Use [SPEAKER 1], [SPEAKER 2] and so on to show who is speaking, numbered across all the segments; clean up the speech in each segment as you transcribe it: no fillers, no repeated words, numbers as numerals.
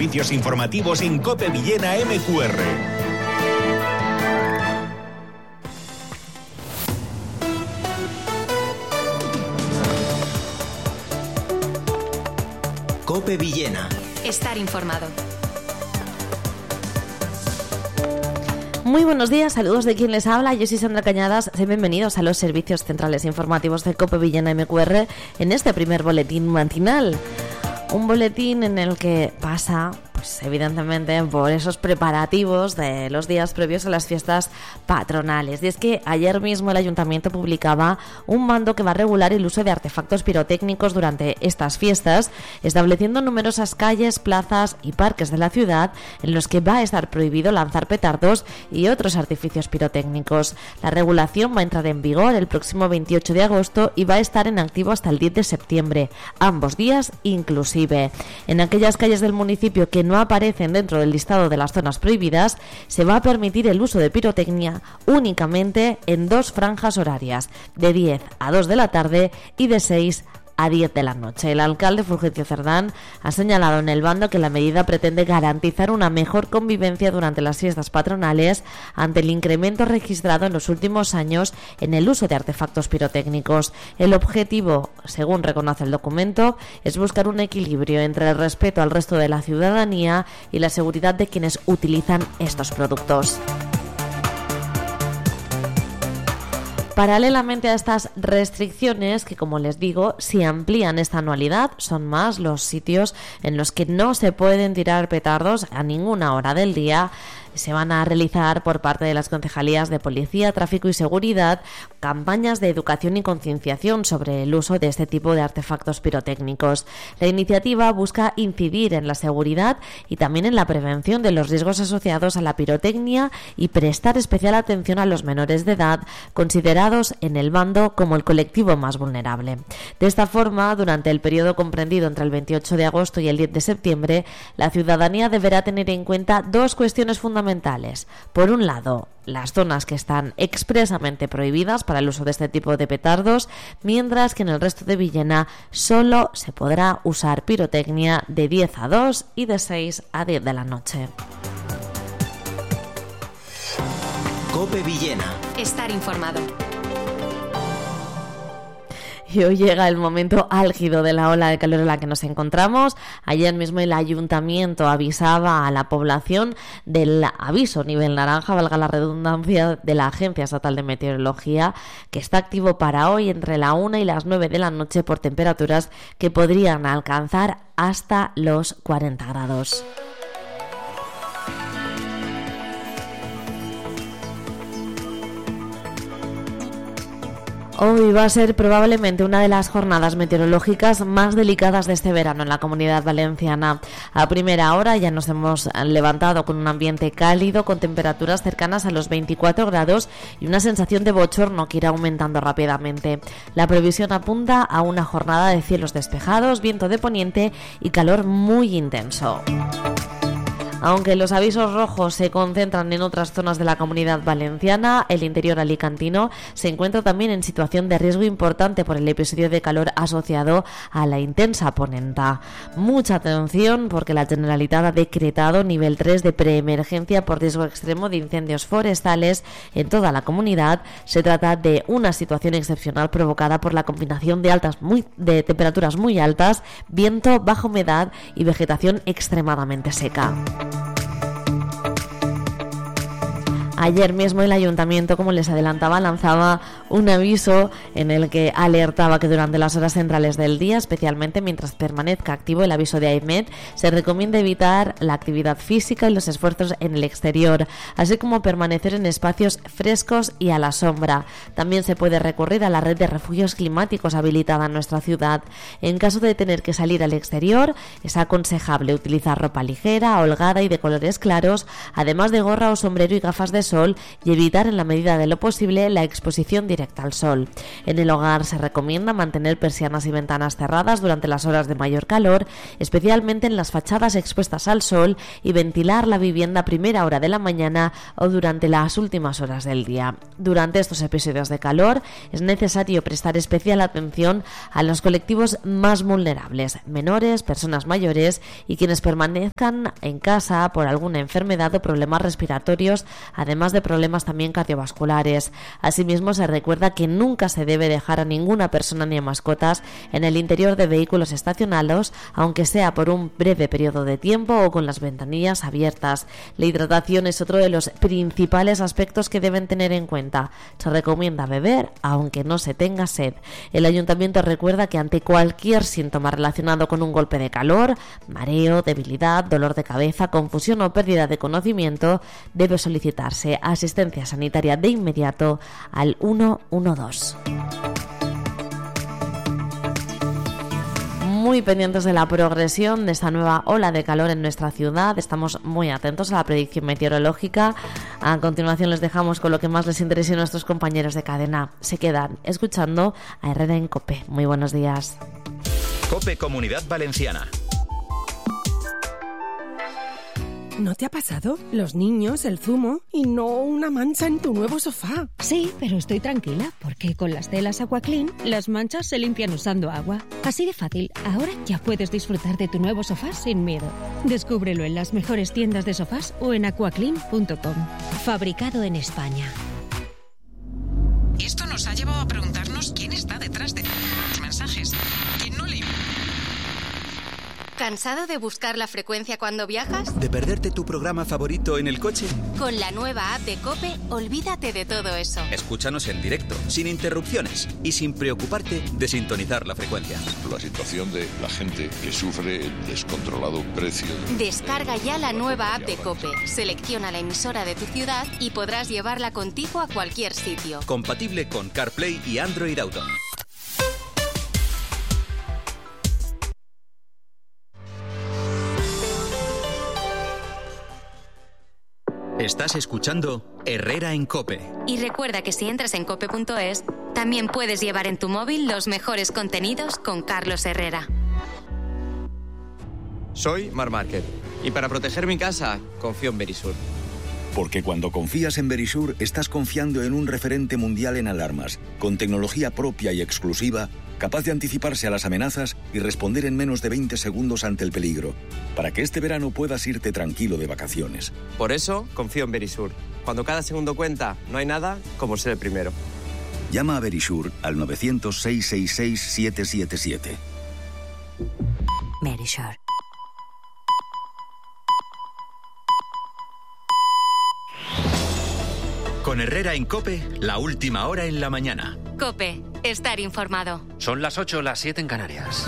[SPEAKER 1] servicios informativos en COPE Villena MQR.
[SPEAKER 2] COPE Villena.
[SPEAKER 3] Estar informado.
[SPEAKER 4] Muy buenos días, saludos de quien les habla. Yo soy Sandra Cañadas. Sean bienvenidos a los servicios centrales informativos de COPE Villena MQR en este primer boletín matinal. Un boletín en el que pasa, pues evidentemente, por esos preparativos de los días previos a las fiestas patronales. Y es que ayer mismo el Ayuntamiento publicaba un mando que va a regular el uso de artefactos pirotécnicos durante estas fiestas, estableciendo numerosas calles, plazas y parques de la ciudad en los que va a estar prohibido lanzar petardos y otros artificios pirotécnicos. La regulación va a entrar en vigor el próximo 28 de agosto y va a estar en activo hasta el 10 de septiembre, ambos días inclusive. En aquellas calles del municipio que no aparecen dentro del listado de las zonas prohibidas, se va a permitir el uso de pirotecnia únicamente en dos franjas horarias, de 10 a 2 de la tarde y de 6 a 10 de la noche. El alcalde Fulgencio Cerdán ha señalado en el bando que la medida pretende garantizar una mejor convivencia durante las fiestas patronales ante el incremento registrado en los últimos años en el uso de artefactos pirotécnicos. El objetivo, según reconoce el documento, es buscar un equilibrio entre el respeto al resto de la ciudadanía y la seguridad de quienes utilizan estos productos. Paralelamente a estas restricciones, que como les digo, si amplían esta anualidad, son más los sitios en los que no se pueden tirar petardos a ninguna hora del día. Se van a realizar por parte de las concejalías de Policía, Tráfico y Seguridad campañas de educación y concienciación sobre el uso de este tipo de artefactos pirotécnicos. La iniciativa busca incidir en la seguridad y también en la prevención de los riesgos asociados a la pirotecnia y prestar especial atención a los menores de edad, considerados en el bando como el colectivo más vulnerable. De esta forma, durante el periodo comprendido entre el 28 de agosto y el 10 de septiembre, la ciudadanía deberá tener en cuenta dos cuestiones fundamentales. Por un lado, las zonas que están expresamente prohibidas para el uso de este tipo de petardos, mientras que en el resto de Villena solo se podrá usar pirotecnia de 10 a 2 y de 6 a 10 de la noche.
[SPEAKER 2] COPE Villena.
[SPEAKER 3] Estar informado.
[SPEAKER 4] Y hoy llega el momento álgido de la ola de calor en la que nos encontramos. Ayer mismo el Ayuntamiento avisaba a la población del aviso nivel naranja, valga la redundancia, de la Agencia Estatal de Meteorología, que está activo para hoy entre la 1 y las 9 de la noche por temperaturas que podrían alcanzar hasta los 40 grados. Hoy va a ser probablemente una de las jornadas meteorológicas más delicadas de este verano en la Comunidad Valenciana. A primera hora ya nos hemos levantado con un ambiente cálido, con temperaturas cercanas a los 24 grados y una sensación de bochorno que irá aumentando rápidamente. La previsión apunta a una jornada de cielos despejados, viento de poniente y calor muy intenso. Aunque los avisos rojos se concentran en otras zonas de la Comunidad Valenciana, el interior alicantino se encuentra también en situación de riesgo importante por el episodio de calor asociado a la intensa ponenta. Mucha atención porque la Generalitat ha decretado nivel 3 de preemergencia por riesgo extremo de incendios forestales en toda la comunidad. Se trata de una situación excepcional provocada por la combinación de temperaturas muy altas, viento, baja humedad y vegetación extremadamente seca. Ayer mismo el Ayuntamiento, como les adelantaba, lanzaba un aviso en el que alertaba que durante las horas centrales del día, especialmente mientras permanezca activo el aviso de AEMET, se recomienda evitar la actividad física y los esfuerzos en el exterior, así como permanecer en espacios frescos y a la sombra. También se puede recurrir a la red de refugios climáticos habilitada en nuestra ciudad. En caso de tener que salir al exterior, es aconsejable utilizar ropa ligera, holgada y de colores claros, además de gorra o sombrero y gafas de sol sol y evitar en la medida de lo posible la exposición directa al sol. En el hogar se recomienda mantener persianas y ventanas cerradas durante las horas de mayor calor, especialmente en las fachadas expuestas al sol, y ventilar la vivienda a primera hora de la mañana o durante las últimas horas del día. Durante estos episodios de calor es necesario prestar especial atención a los colectivos más vulnerables, menores, personas mayores y quienes permanezcan en casa por alguna enfermedad o problemas respiratorios, además de problemas también cardiovasculares. Asimismo, se recuerda que nunca se debe dejar a ninguna persona ni a mascotas en el interior de vehículos estacionados, aunque sea por un breve periodo de tiempo o con las ventanillas abiertas. La hidratación es otro de los principales aspectos que deben tener en cuenta. Se recomienda beber aunque no se tenga sed. El ayuntamiento recuerda que ante cualquier síntoma relacionado con un golpe de calor, mareo, debilidad, dolor de cabeza, confusión o pérdida de conocimiento, debe solicitarse asistencia sanitaria de inmediato al 112. Muy pendientes de la progresión de esta nueva ola de calor en nuestra ciudad. Estamos muy atentos a la predicción meteorológica. A continuación les dejamos con lo que más les interese a nuestros compañeros de cadena. Se quedan escuchando a Herrera en COPE. Muy buenos días.
[SPEAKER 1] COPE Comunidad Valenciana.
[SPEAKER 5] ¿No te ha pasado? Los niños, el zumo y no una mancha en tu nuevo sofá.
[SPEAKER 6] Sí, pero estoy tranquila porque con las telas Aquaclean las manchas se limpian usando agua. Así de fácil, ahora ya puedes disfrutar de tu nuevo sofá sin miedo. Descúbrelo en las mejores tiendas de sofás o en aquaclean.com. Fabricado en España.
[SPEAKER 7] Esto nos ha llevado a preguntarnos quién está detrás de los mensajes. ¿Quién no lee?
[SPEAKER 3] ¿Cansado de buscar la frecuencia cuando viajas?
[SPEAKER 8] ¿De perderte tu programa favorito en el coche?
[SPEAKER 3] Con la nueva app de COPE, olvídate de todo eso.
[SPEAKER 8] Escúchanos en directo, sin interrupciones y sin preocuparte de sintonizar la frecuencia.
[SPEAKER 9] La situación de la gente que sufre el descontrolado precio.
[SPEAKER 3] Descarga ya la nueva app de COPE, selecciona la emisora de tu ciudad y podrás llevarla contigo a cualquier sitio.
[SPEAKER 8] Compatible con CarPlay y Android Auto. Estás escuchando Herrera en COPE.
[SPEAKER 3] Y recuerda que si entras en cope.es, también puedes llevar en tu móvil los mejores contenidos con Carlos Herrera.
[SPEAKER 10] Soy Marc Márquez y para proteger mi casa confío en Verisur.
[SPEAKER 11] Porque cuando confías en Verisur estás confiando en un referente mundial en alarmas, con tecnología propia y exclusiva, capaz de anticiparse a las amenazas y responder en menos de 20 segundos ante el peligro, para que este verano puedas irte tranquilo de vacaciones.
[SPEAKER 10] Por eso confío en Verisur. Cuando cada segundo cuenta, no hay nada como ser el primero.
[SPEAKER 11] Llama a Verisur al 900-666-777.
[SPEAKER 3] Verisur.
[SPEAKER 8] Con Herrera en COPE, la última hora en la mañana.
[SPEAKER 3] COPE, estar informado.
[SPEAKER 12] Son las 8, las 7 en Canarias.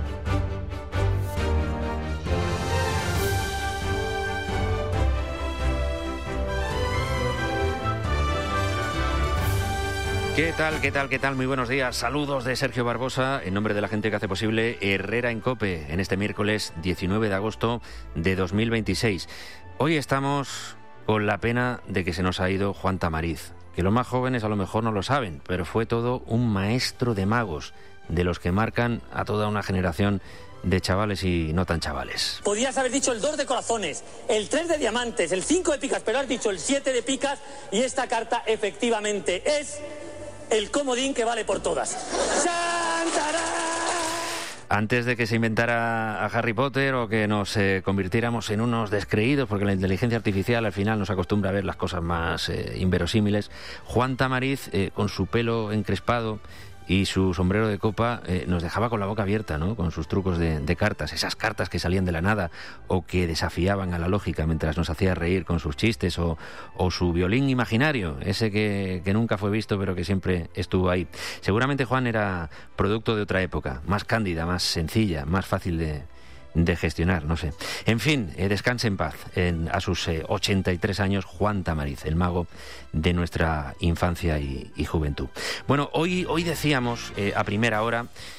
[SPEAKER 12] ¿Qué tal? ¿Qué tal? ¿Qué tal? Muy buenos días. Saludos de Sergio Barbosa, en nombre de la gente que hace posible Herrera en COPE, en este miércoles 19 de agosto de 2026. Hoy estamos con la pena de que se nos ha ido Juan Tamariz, que los más jóvenes a lo mejor no lo saben, pero fue todo un maestro de magos, de los que marcan a toda una generación de chavales y no tan chavales.
[SPEAKER 13] Podías haber dicho el 2 de corazones, el 3 de diamantes, el 5 de picas, pero has dicho el 7 de picas y esta carta efectivamente es el comodín que vale por todas. ¡Chantarán!
[SPEAKER 12] Antes de que se inventara a Harry Potter o que nos convirtiéramos en unos descreídos, porque la inteligencia artificial al final nos acostumbra a ver las cosas más inverosímiles, Juan Tamariz, con su pelo encrespado y su sombrero de copa, nos dejaba con la boca abierta, ¿no? Con sus trucos de cartas, esas cartas que salían de la nada o que desafiaban a la lógica mientras nos hacía reír con sus chistes, o su violín imaginario, ese que nunca fue visto pero que siempre estuvo ahí. Seguramente Juan era producto de otra época, más cándida, más sencilla, más fácil de gestionar, no sé. En fin, descanse en paz. A sus 83 años, Juan Tamariz, el mago de nuestra infancia y juventud. Bueno, hoy decíamos a primera hora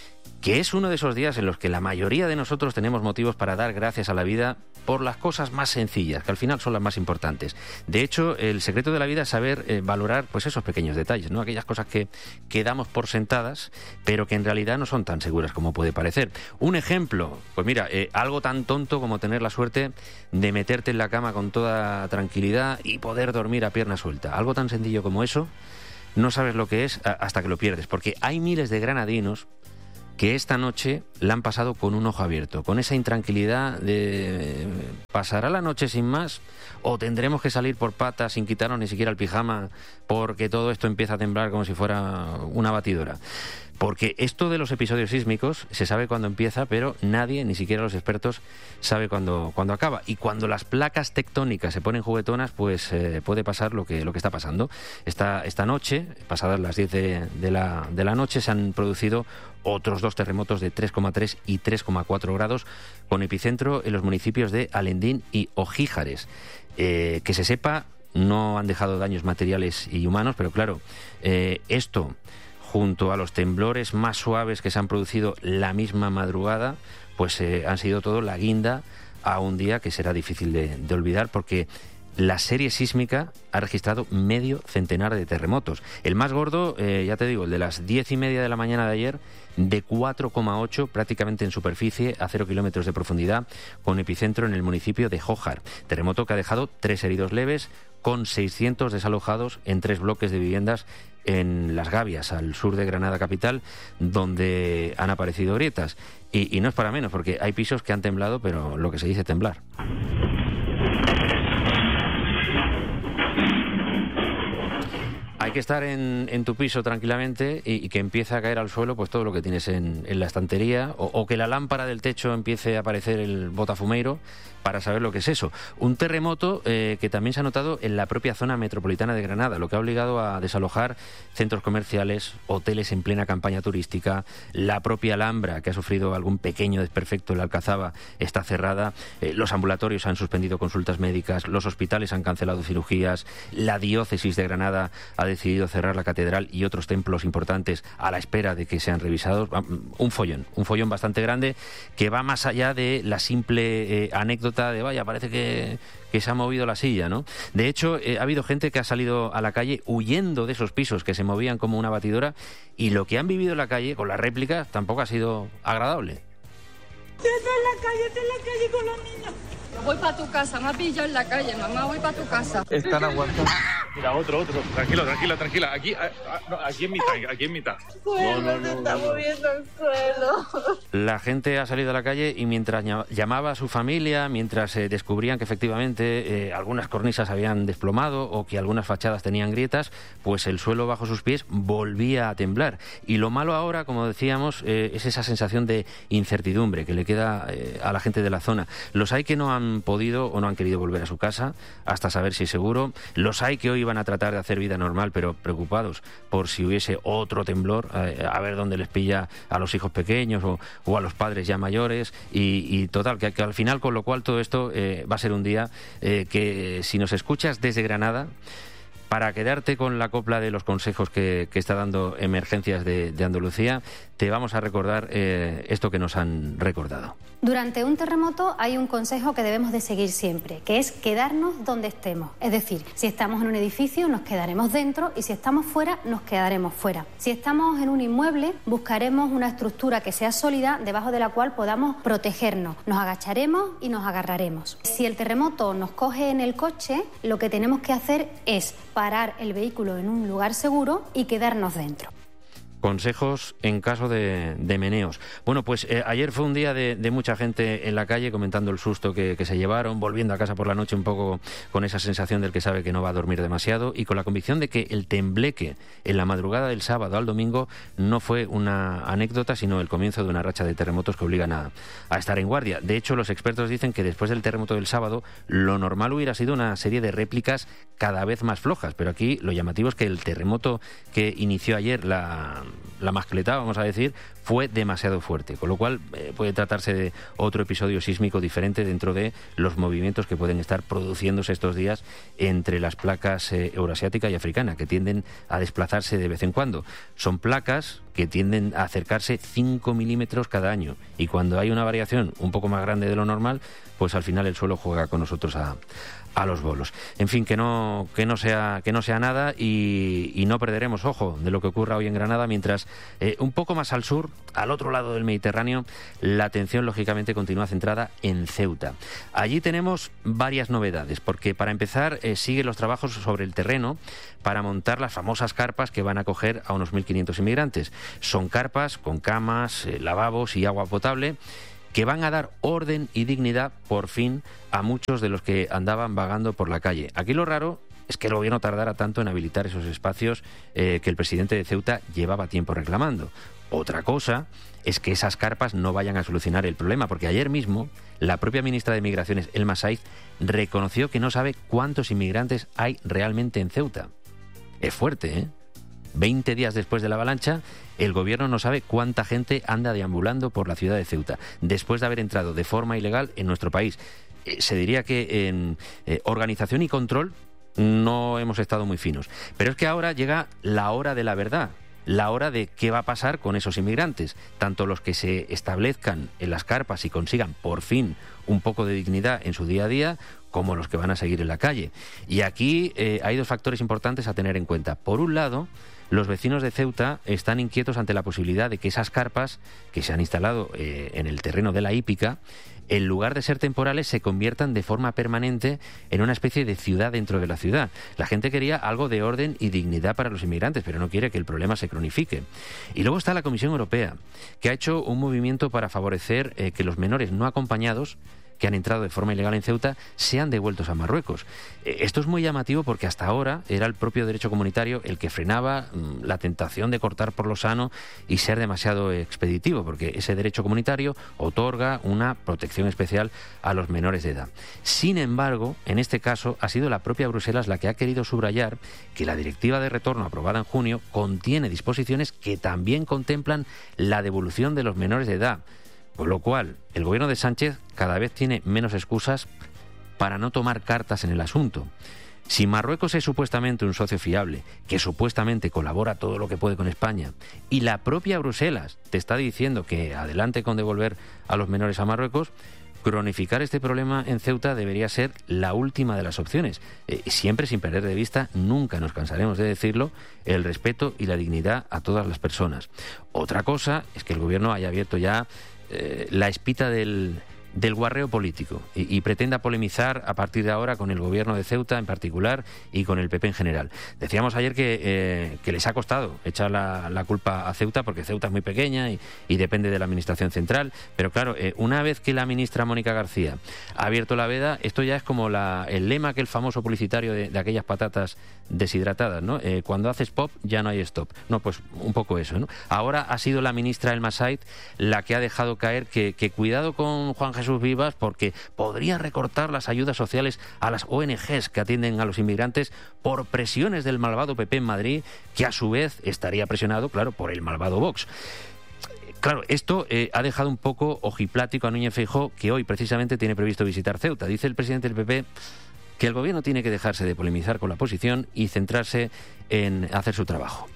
[SPEAKER 12] que es uno de esos días en los que la mayoría de nosotros tenemos motivos para dar gracias a la vida por las cosas más sencillas, que al final son las más importantes. De hecho, el secreto de la vida es saber valorar pues esos pequeños detalles, ¿no? Aquellas cosas que damos por sentadas, pero que en realidad no son tan seguras como puede parecer. Un ejemplo, pues mira, algo tan tonto como tener la suerte de meterte en la cama con toda tranquilidad y poder dormir a pierna suelta. Algo tan sencillo como eso, no sabes lo que es hasta que lo pierdes, porque hay miles de granadinos que esta noche la han pasado con un ojo abierto, con esa intranquilidad de ¿pasará la noche sin más? ¿O tendremos que salir por patas sin quitarnos ni siquiera el pijama porque todo esto empieza a temblar como si fuera una batidora? Porque esto de los episodios sísmicos se sabe cuándo empieza, pero nadie, ni siquiera los expertos, sabe cuándo acaba. Y cuando las placas tectónicas se ponen juguetonas, pues puede pasar lo que está pasando. Esta noche, pasadas las 10 de la noche, se han producido otros 2 terremotos de 3,3 y 3,4 grados, con epicentro en los municipios de Alendín y Ojíjares. Que se sepa, no han dejado daños materiales y humanos, pero claro, esto, junto a los temblores más suaves que se han producido la misma madrugada, pues han sido todo la guinda a un día que será difícil de olvidar, porque la serie sísmica ha registrado medio centenar de terremotos. El más gordo, ya te digo, el de las 10:30 de la mañana de ayer, de 4,8 prácticamente en superficie, a 0 kilómetros de profundidad, con epicentro en el municipio de Jójar. Terremoto que ha dejado 3 heridos leves, con 600 desalojados en 3 bloques de viviendas en Las Gavias, al sur de Granada capital, donde han aparecido grietas. Y no es para menos, porque hay pisos que han temblado, pero lo que se dice temblar. Hay que estar en tu piso tranquilamente y que empiece a caer al suelo pues todo lo que tienes en la estantería, o que la lámpara del techo empiece a aparecer el botafumeiro, para saber lo que es eso. Un terremoto que también se ha notado en la propia zona metropolitana de Granada, lo que ha obligado a desalojar centros comerciales, hoteles en plena campaña turística. La propia Alhambra, que ha sufrido algún pequeño desperfecto en la Alcazaba, está cerrada. Los ambulatorios han suspendido consultas médicas, los hospitales han cancelado cirugías, la diócesis de Granada ha decidido cerrar la catedral y otros templos importantes a la espera de que sean revisados. Un follón bastante grande, que va más allá de la simple anécdota de vaya, parece que se ha movido la silla, ¿no? De hecho, ha habido gente que ha salido a la calle huyendo de esos pisos que se movían como una batidora, y lo que han vivido en la calle con las réplicas tampoco ha sido agradable.
[SPEAKER 14] Estoy en la calle con los niños. Voy para tu casa, me ha pillado en la calle, mamá, voy para tu casa.
[SPEAKER 15] Están aguantando. Mira, otro. Tranquila. Aquí en mitad.
[SPEAKER 14] Suelo, se está moviendo el suelo.
[SPEAKER 12] La gente ha salido a la calle y mientras llamaba a su familia, mientras descubrían que efectivamente algunas cornisas habían desplomado o que algunas fachadas tenían grietas, pues el suelo bajo sus pies volvía a temblar. Y lo malo ahora, como decíamos, es esa sensación de incertidumbre que le queda a la gente de la zona. Los hay que no han podido o no han querido volver a su casa hasta saber si es seguro. Los hay que hoy van a tratar de hacer vida normal, pero preocupados por si hubiese otro temblor, a ver dónde les pilla a los hijos pequeños o a los padres ya mayores, y total, que al final, con lo cual todo esto va a ser un día que, si nos escuchas desde Granada, para quedarte con la copla de los consejos que está dando Emergencias de Andalucía, te vamos a recordar esto que nos han recordado.
[SPEAKER 16] Durante un terremoto hay un consejo que debemos de seguir siempre, que es quedarnos donde estemos. Es decir, si estamos en un edificio, nos quedaremos dentro, y si estamos fuera, nos quedaremos fuera. Si estamos en un inmueble, buscaremos una estructura que sea sólida, debajo de la cual podamos protegernos. Nos agacharemos y nos agarraremos. Si el terremoto nos coge en el coche, lo que tenemos que hacer es parar el vehículo en un lugar seguro y quedarnos dentro.
[SPEAKER 12] Consejos en caso de meneos. Bueno, pues ayer fue un día de mucha gente en la calle comentando el susto que se llevaron, volviendo a casa por la noche un poco con esa sensación del que sabe que no va a dormir demasiado, y con la convicción de que el tembleque en la madrugada del sábado al domingo no fue una anécdota, sino el comienzo de una racha de terremotos que obligan a estar en guardia. De hecho, los expertos dicen que después del terremoto del sábado, lo normal hubiera sido una serie de réplicas cada vez más flojas, pero aquí lo llamativo es que el terremoto que inició ayer la mascletá, vamos a decir, fue demasiado fuerte, con lo cual puede tratarse de otro episodio sísmico diferente dentro de los movimientos que pueden estar produciéndose estos días entre las placas euroasiática y africana, que tienden a desplazarse de vez en cuando. Son placas que tienden a acercarse 5 milímetros cada año. Y cuando hay una variación un poco más grande de lo normal, pues al final el suelo juega con nosotros a los bolos. En fin, que no sea nada y no perderemos ojo de lo que ocurra hoy en Granada, mientras un poco más al sur, al otro lado del Mediterráneo, la atención lógicamente continúa centrada en Ceuta. Allí tenemos varias novedades, porque para empezar siguen los trabajos sobre el terreno para montar las famosas carpas que van a acoger a unos 1.500 inmigrantes. Son carpas con camas, lavabos y agua potable, que van a dar orden y dignidad, por fin, a muchos de los que andaban vagando por la calle. Aquí lo raro es que el gobierno tardara tanto en habilitar esos espacios que el presidente de Ceuta llevaba tiempo reclamando. Otra cosa es que esas carpas no vayan a solucionar el problema, porque ayer mismo la propia ministra de Migraciones, Elma Saiz, reconoció que no sabe cuántos inmigrantes hay realmente en Ceuta. Es fuerte, ¿eh? 20 días después de la avalancha, el gobierno no sabe cuánta gente anda deambulando por la ciudad de Ceuta, después de haber entrado de forma ilegal en nuestro país. Se diría que en organización y control no hemos estado muy finos. Pero es que ahora llega la hora de la verdad, la hora de qué va a pasar con esos inmigrantes, tanto los que se establezcan en las carpas y consigan por fin un poco de dignidad en su día a día, como los que van a seguir en la calle. Y aquí hay dos factores importantes a tener en cuenta. Por un lado, los vecinos de Ceuta están inquietos ante la posibilidad de que esas carpas que se han instalado en el terreno de la hípica, en lugar de ser temporales, se conviertan de forma permanente en una especie de ciudad dentro de la ciudad. La gente quería algo de orden y dignidad para los inmigrantes, pero no quiere que el problema se cronifique. Y luego está la Comisión Europea, que ha hecho un movimiento para favorecer que los menores no acompañados que han entrado de forma ilegal en Ceuta sean devueltos a Marruecos. Esto es muy llamativo porque hasta ahora era el propio derecho comunitario el que frenaba la tentación de cortar por lo sano y ser demasiado expeditivo, porque ese derecho comunitario otorga una protección especial a los menores de edad. Sin embargo, en este caso ha sido la propia Bruselas la que ha querido subrayar que la directiva de retorno aprobada en junio contiene disposiciones que también contemplan la devolución de los menores de edad. Con lo cual, el gobierno de Sánchez cada vez tiene menos excusas para no tomar cartas en el asunto. Si Marruecos es supuestamente un socio fiable, que supuestamente colabora todo lo que puede con España, y la propia Bruselas te está diciendo que adelante con devolver a los menores a Marruecos, cronificar este problema en Ceuta debería ser la última de las opciones. Siempre sin perder de vista, nunca nos cansaremos de decirlo, el respeto y la dignidad a todas las personas. Otra cosa es que el gobierno haya abierto ya la espita del guarreo político y pretenda polemizar a partir de ahora con el gobierno de Ceuta en particular y con el PP en general. Decíamos ayer que les ha costado echar la culpa a Ceuta porque Ceuta es muy pequeña y depende de la administración central, pero claro, una vez que la ministra Mónica García ha abierto la veda, esto ya es como el lema aquel famoso publicitario de aquellas patatas deshidratadas, ¿no? Cuando haces pop ya no hay stop. No, pues un poco eso, ¿no? Ahora ha sido la ministra Elma Saiz la que ha dejado caer que cuidado con Juan Jesús Vivas porque podría recortar las ayudas sociales a las ONGs que atienden a los inmigrantes por presiones del malvado PP en Madrid, que a su vez estaría presionado, claro, por el malvado Vox. Claro, esto ha dejado un poco ojiplático a Núñez Feijóo, que hoy precisamente tiene previsto visitar Ceuta. Dice el presidente del PP que el gobierno tiene que dejarse de polemizar con la oposición y centrarse en hacer su trabajo.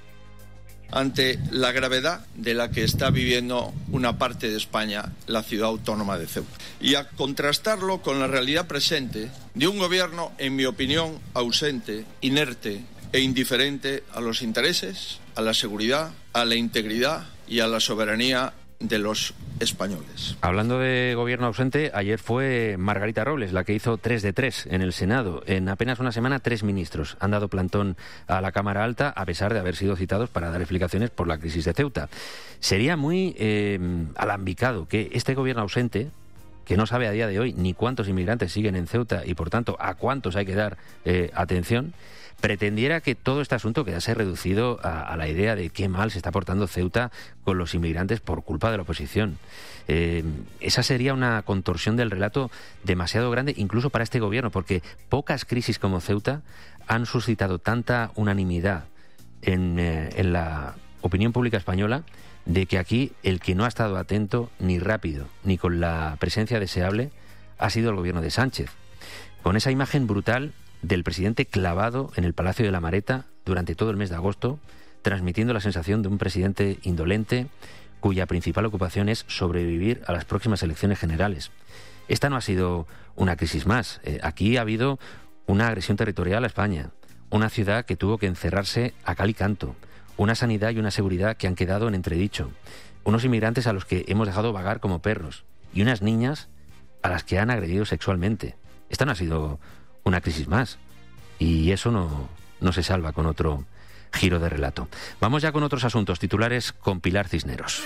[SPEAKER 17] Ante la gravedad de la que está viviendo una parte de España, la ciudad autónoma de Ceuta, y a contrastarlo con la realidad presente de un gobierno, en mi opinión, ausente, inerte e indiferente a los intereses, a la seguridad, a la integridad y a la soberanía de los españoles.
[SPEAKER 12] Hablando de gobierno ausente, ayer fue Margarita Robles la que hizo 3 de 3 en el Senado. En apenas una semana, 3 ministros han dado plantón a la Cámara Alta, a pesar de haber sido citados para dar explicaciones por la crisis de Ceuta. Sería muy alambicado que este gobierno ausente, que no sabe a día de hoy ni cuántos inmigrantes siguen en Ceuta y, por tanto, a cuántos hay que dar atención, pretendiera que todo este asunto quedase reducido a la idea de qué mal se está portando Ceuta con los inmigrantes por culpa de la oposición. Esa sería una contorsión del relato demasiado grande, incluso para este gobierno, porque pocas crisis como Ceuta han suscitado tanta unanimidad en la opinión pública española, de que aquí el que no ha estado atento ni rápido ni con la presencia deseable ha sido el gobierno de Sánchez, con esa imagen brutal del presidente clavado en el Palacio de la Mareta durante todo el mes de agosto, transmitiendo la sensación de un presidente indolente cuya principal ocupación es sobrevivir a las próximas elecciones generales. Esta no ha sido una crisis más. Aquí ha habido una agresión territorial a España, una ciudad que tuvo que encerrarse a cal y canto, una sanidad y una seguridad que han quedado en entredicho, unos inmigrantes a los que hemos dejado vagar como perros y unas niñas a las que han agredido sexualmente. Esta no ha sido una crisis más y eso no se salva con otro giro de relato. Vamos ya con otros asuntos. Titulares con Pilar Cisneros.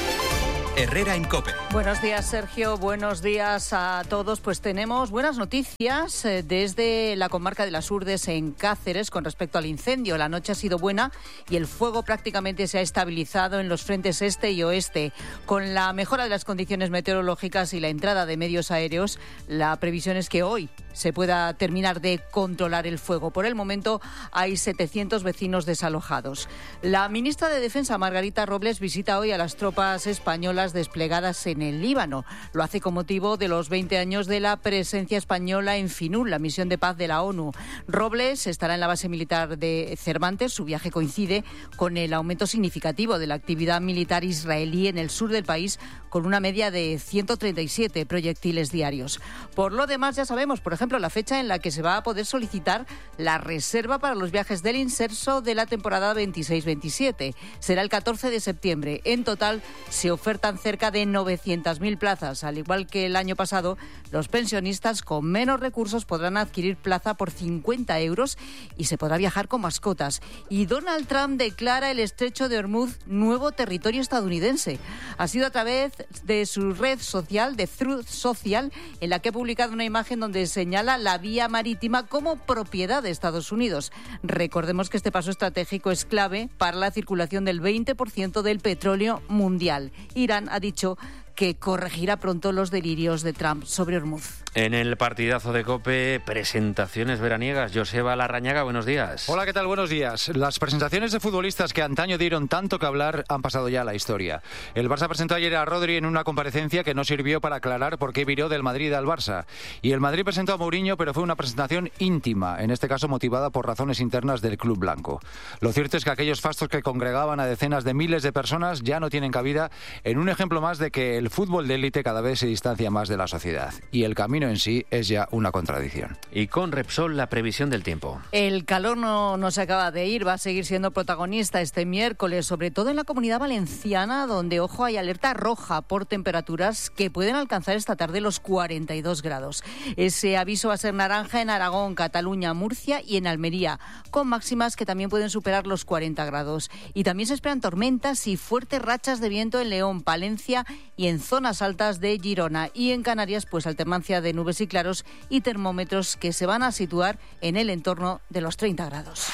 [SPEAKER 1] Herrera en COPE.
[SPEAKER 18] Buenos días, Sergio. Buenos días a todos. Pues tenemos buenas noticias desde la comarca de las Urdes en Cáceres con respecto al incendio. La noche ha sido buena y el fuego prácticamente se ha estabilizado en los frentes este y oeste. Con la mejora de las condiciones meteorológicas y la entrada de medios aéreos, la previsión es que hoy se pueda terminar de controlar el fuego. Por el momento hay 700 vecinos desalojados. La ministra de Defensa, Margarita Robles, visita hoy a las tropas españolas desplegadas en el Líbano. Lo hace con motivo de los 20 años de la presencia española en FINUL, la misión de paz de la ONU. Robles estará en la base militar de Cervantes. Su viaje coincide con el aumento significativo de la actividad militar israelí en el sur del país, con una media de 137 proyectiles diarios. Por lo demás, ya sabemos, por ejemplo, la fecha en la que se va a poder solicitar la reserva para los viajes del inserso de la temporada 26-27. Será el 14 de septiembre. En total se ofertan cerca de 900.000 plazas. Al igual que el año pasado, los pensionistas con menos recursos podrán adquirir plaza por 50 euros y se podrá viajar con mascotas. Y Donald Trump declara el estrecho de Hormuz nuevo territorio estadounidense. Ha sido a través de su red social, de Truth Social, en la que ha publicado una imagen donde señala la vía marítima como propiedad de Estados Unidos. Recordemos que este paso estratégico es clave para la circulación del 20% del petróleo mundial. Irán ha dicho que corregirá pronto los delirios de Trump sobre Hormuz.
[SPEAKER 12] En el partidazo de COPE, presentaciones veraniegas. Joseba Larrañaga, buenos días.
[SPEAKER 19] Hola, ¿qué tal? Buenos días. Las presentaciones de futbolistas que antaño dieron tanto que hablar han pasado ya a la historia. El Barça presentó ayer a Rodri en una comparecencia que no sirvió para aclarar por qué viró del Madrid al Barça. Y el Madrid presentó a Mourinho, pero fue una presentación íntima, en este caso motivada por razones internas del club blanco. Lo cierto es que aquellos fastos que congregaban a decenas de miles de personas ya no tienen cabida en un ejemplo más de que el fútbol de élite cada vez se distancia más de la sociedad. Y el camino en sí es ya una contradicción.
[SPEAKER 12] Y con Repsol, la previsión del tiempo.
[SPEAKER 18] El calor no se acaba de ir, va a seguir siendo protagonista este miércoles, sobre todo en la Comunidad Valenciana, donde, ojo, hay alerta roja por temperaturas que pueden alcanzar esta tarde los 42 grados. Ese aviso va a ser naranja en Aragón, Cataluña, Murcia y en Almería, con máximas que también pueden superar los 40 grados. Y también se esperan tormentas y fuertes rachas de viento en León, Palencia y en zonas altas de Girona. Y en Canarias, pues alternancia de nubes y claros y termómetros que se van a situar en el entorno de los 30 grados.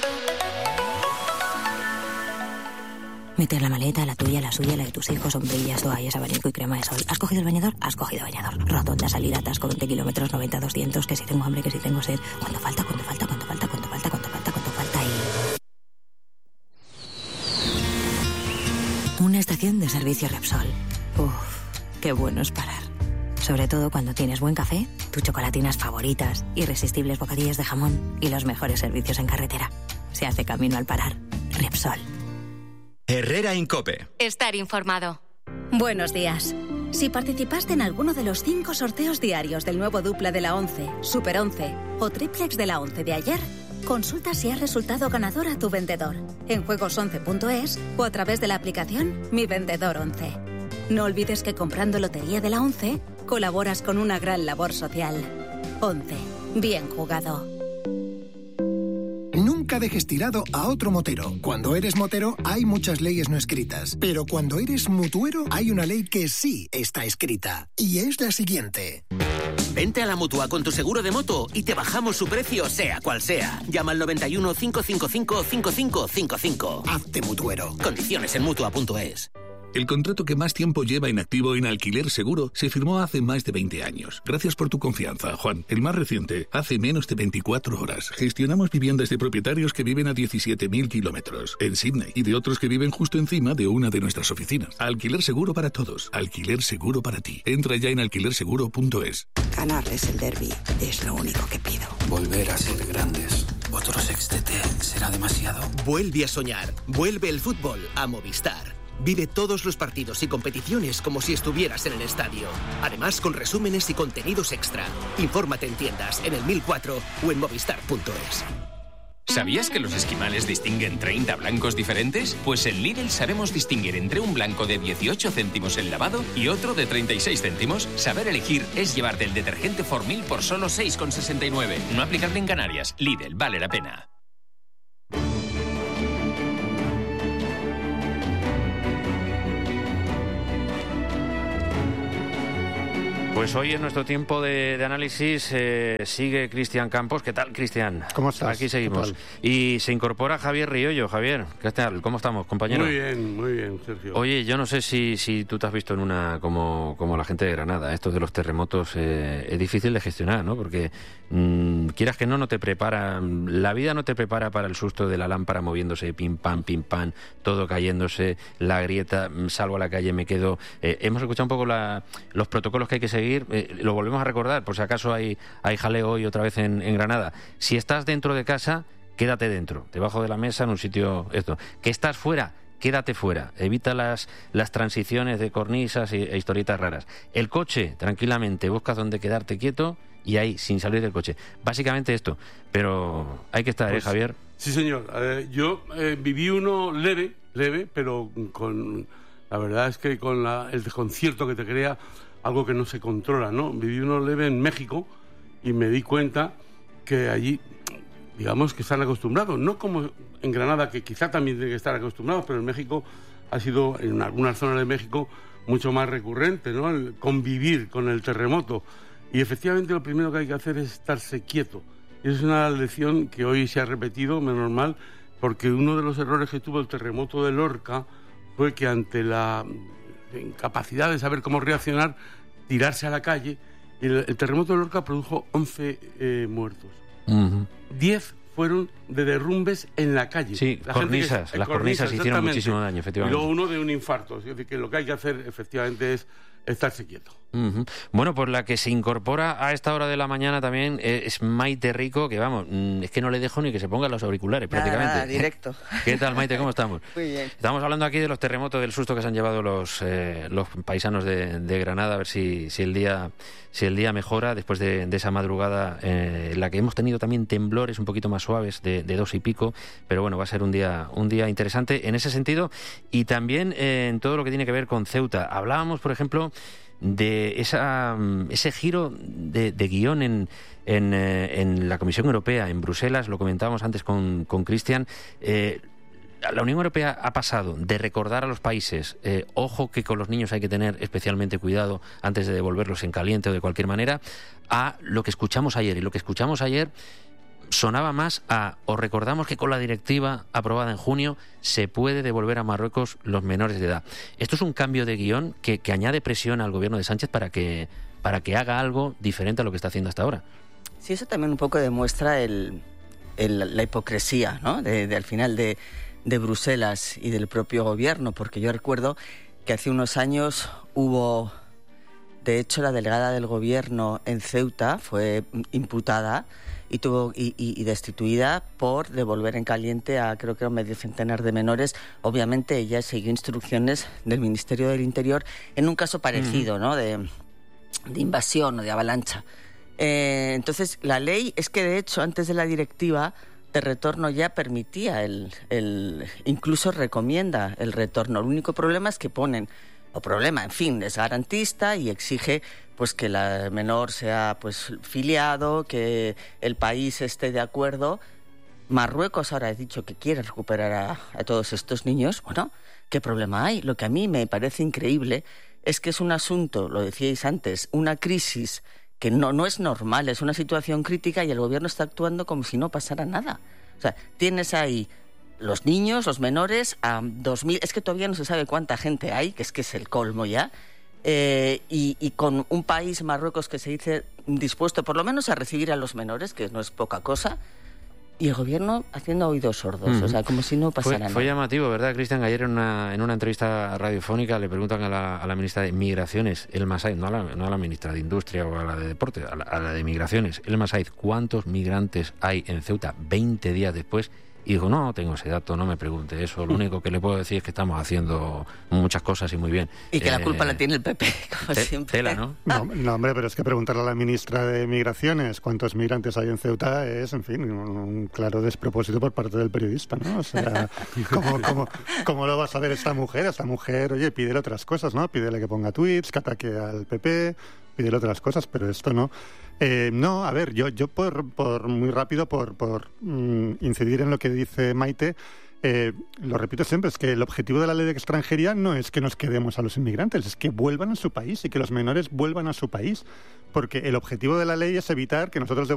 [SPEAKER 20] Meter la maleta, la tuya, la suya, la de tus hijos, sombrillas, toallas, abanico y crema de sol. ¿Has cogido el bañador? Has cogido bañador. Rotonda, salida, atasco, 20 kilómetros, 90, 200, que si tengo hambre, que si tengo sed. ¿Cuánto falta? ¿Cuánto falta? ¿Cuánto falta? ¿Cuánto falta? ¿Cuánto falta? ¿Cuánto falta? Y... una estación de servicio Repsol. Uf, qué bueno es parar. Sobre todo cuando tienes buen café, tus chocolatinas favoritas, irresistibles bocadillos de jamón y los mejores servicios en carretera. Se hace camino al parar. Repsol.
[SPEAKER 1] Herrera en COPE.
[SPEAKER 3] Estar informado.
[SPEAKER 21] Buenos días. Si participaste en alguno de los 5 sorteos diarios del nuevo dupla de la 11, Super 11 o triplex de la 11 de ayer, consulta si has resultado ganador a tu vendedor en juegos11.es o a través de la aplicación Mi Vendedor 11. No olvides que comprando Lotería de la 11 colaboras con una gran labor social. 11. Bien jugado.
[SPEAKER 22] Nunca dejes tirado a otro motero. Cuando eres motero hay muchas leyes no escritas, pero cuando eres mutuero hay una ley que sí está escrita, y es la siguiente.
[SPEAKER 23] Vente a la Mutua con tu seguro de moto y te bajamos su precio sea cual sea. Llama al 91 555 5555.
[SPEAKER 22] Hazte mutuero.
[SPEAKER 23] Condiciones en Mutua.es.
[SPEAKER 24] El contrato que más tiempo lleva inactivo en Alquiler Seguro se firmó hace más de 20 años. Gracias por tu confianza, Juan. El más reciente, hace menos de 24 horas. Gestionamos viviendas de propietarios que viven a 17.000 kilómetros en Sydney y de otros que viven justo encima de una de nuestras oficinas. Alquiler Seguro para todos. Alquiler Seguro para ti. Entra ya en alquilerseguro.es.
[SPEAKER 25] Ganarles el derbi es lo único que pido.
[SPEAKER 26] Volver a ser grandes.
[SPEAKER 2] Otro sextete será demasiado.
[SPEAKER 4] Vuelve a soñar. Vuelve el fútbol a Movistar. Vive todos los partidos y competiciones como si estuvieras en el estadio. Además, con resúmenes y contenidos extra. Infórmate en tiendas, en el 1004 o en movistar.es.
[SPEAKER 5] ¿Sabías que los esquimales distinguen 30 blancos diferentes? Pues en Lidl sabemos distinguir entre un blanco de 18 céntimos el lavado y otro de 36 céntimos. Saber elegir es llevarte el detergente Formil por solo 6,69. No aplicable en Canarias. Lidl, vale la pena.
[SPEAKER 12] Pues hoy en nuestro tiempo de análisis sigue Cristian Campos. ¿Qué tal, Cristian?
[SPEAKER 6] ¿Cómo estás?
[SPEAKER 12] Aquí seguimos. Y se incorpora Javier Riollo. Javier, ¿qué tal? ¿Cómo estamos, compañero?
[SPEAKER 6] Muy bien, Sergio.
[SPEAKER 12] Oye, yo no sé si tú te has visto en una como la gente de Granada. Esto de los terremotos es difícil de gestionar, ¿no? Porque quieras que no te prepara. La vida no te prepara para el susto de la lámpara moviéndose, pim, pam, todo cayéndose, la grieta, salgo a la calle, me quedo. Hemos escuchado un poco los protocolos que hay que seguir. Lo volvemos a recordar, por si acaso hay jaleo hoy otra vez en Granada. Si estás dentro de casa, quédate dentro, debajo de la mesa, en un sitio que estás fuera, quédate fuera, evita las transiciones de cornisas e historietas raras. El coche, tranquilamente, buscas donde quedarte quieto y ahí, sin salir del coche. Básicamente esto, pero hay que estar, Javier.
[SPEAKER 6] Sí, señor. Yo viví uno leve, pero la verdad es que con el desconcierto que te crea algo que no se controla, ¿no? Viví uno leve en México y me di cuenta que allí, digamos que están acostumbrados, no como en Granada, que quizá también tienen que estar acostumbrados, pero en México ha sido, en algunas zonas de México, mucho más recurrente, ¿no? El convivir con el terremoto. Y efectivamente lo primero que hay que hacer es estarse quieto. Y es una lección que hoy se ha repetido, menos mal, porque uno de los errores que tuvo el terremoto de Lorca fue que ante la incapacidad de saber cómo reaccionar, tirarse a la calle, y el terremoto de Lorca produjo 11 muertos. 10 fueron de derrumbes en la calle.
[SPEAKER 12] Sí, las cornisas hicieron muchísimo daño, efectivamente.
[SPEAKER 6] Y luego uno de un infarto. Es decir, que lo que hay que hacer efectivamente es estarse quieto.
[SPEAKER 12] Bueno, pues la que se incorpora a esta hora de la mañana también es Maite Rico, que vamos, es que no le dejo ni que se pongan los auriculares prácticamente.
[SPEAKER 25] Nada, directo.
[SPEAKER 12] ¿Qué tal, Maite? ¿Cómo estamos?
[SPEAKER 25] Muy bien.
[SPEAKER 12] Estamos hablando aquí de los terremotos, del susto que se han llevado los paisanos de Granada, a ver si el día mejora después de esa madrugada en la que hemos tenido también temblores un poquito más suaves de 2 y pico, pero bueno, va a ser un día interesante en ese sentido, y también en todo lo que tiene que ver con Ceuta. Hablábamos, por ejemplo, de ese giro de guión en la Comisión Europea, en Bruselas, lo comentábamos antes con Cristian. La Unión Europea ha pasado de recordar a los países, ojo que con los niños hay que tener especialmente cuidado antes de devolverlos en caliente o de cualquier manera, a lo que escuchamos ayer. Y lo que escuchamos ayer sonaba más os recordamos que con la directiva aprobada en junio se puede devolver a Marruecos los menores de edad. Esto es un cambio de guión que añade presión al gobierno de Sánchez para que haga algo diferente a lo que está haciendo hasta ahora.
[SPEAKER 25] Sí, eso también un poco demuestra la hipocresía, ¿no? Al final de Bruselas y del propio gobierno, porque yo recuerdo que hace unos años hubo, de hecho, la delegada del gobierno en Ceuta fue imputada y destituida por devolver en caliente a, creo que era medio centenar de menores. Obviamente ella siguió instrucciones del Ministerio del Interior en un caso parecido, ¿no? De invasión o de avalancha. Entonces, la ley es que, de hecho, antes de la directiva de retorno ya permitía incluso recomienda el retorno. El único problema es que es garantista y exige pues que el menor sea pues filiado, que el país esté de acuerdo. Marruecos ahora ha dicho que quiere recuperar a todos estos niños. Bueno, ¿qué problema hay? Lo que a mí me parece increíble es que es un asunto, lo decíais antes, una crisis que no es normal, es una situación crítica y el gobierno está actuando como si no pasara nada. O sea, tienes ahí los niños, los menores, a 2.000, es que todavía no se sabe cuánta gente hay, que es el colmo ya, y con un país, Marruecos, que se dice dispuesto por lo menos a recibir a los menores, que no es poca cosa, y el gobierno haciendo oídos sordos, o sea, como si no pasara nada.
[SPEAKER 12] Fue llamativo, ¿verdad, Cristian? Ayer en una entrevista radiofónica le preguntan a la ministra de Migraciones, Elma Saiz, no a la ministra de Industria o a la de Deporte, a la de Migraciones, Elma Saiz, ¿cuántos migrantes hay en Ceuta 20 días después? Y digo, no tengo ese dato, no me pregunte eso. Lo único que le puedo decir es que estamos haciendo muchas cosas y muy bien.
[SPEAKER 25] Y que la culpa la tiene el PP, como siempre.
[SPEAKER 12] Tela, ¿no?
[SPEAKER 7] No, hombre, pero es que preguntarle a la ministra de Migraciones cuántos migrantes hay en Ceuta es, en fin, un claro despropósito por parte del periodista, ¿no? O sea, ¿cómo lo va a saber esta mujer? Esta mujer, oye, pídele otras cosas, ¿no? Pídele que ponga tweets, que ataque al PP, pídele otras cosas, pero esto no. No, a ver, yo por muy rápido, por incidir en lo que dice Maite, lo repito siempre, es que el objetivo de la ley de extranjería no es que nos quedemos a los inmigrantes, es que vuelvan a su país y que los menores vuelvan a su país, porque el objetivo de la ley es evitar que nosotros